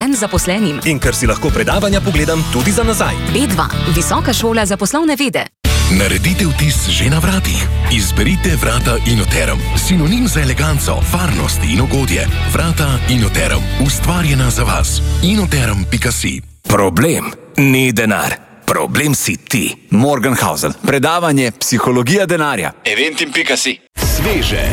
manj zaposlenim. In ker si lahko predavanja pogledam tudi za nazaj. B2. Visoka šola za poslovne vede. Naredite vtis že na vratih. Izberite vrata Inoterum. Sinonim za eleganco, varnost in ugodje. Vrata Inoterum. Ustvarjena za vas. Inoterum.si. Problem ni denar. Problem si ti. Morgenhausen. Predavanje Psihologija denarja. Eventim.si. Sveže.